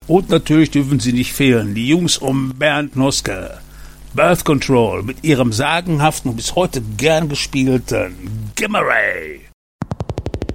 Und natürlich dürfen sie nicht fehlen, die Jungs um Bernd Noske. Birth Control mit ihrem sagenhaften und bis heute gern gespielten Gimme Ray.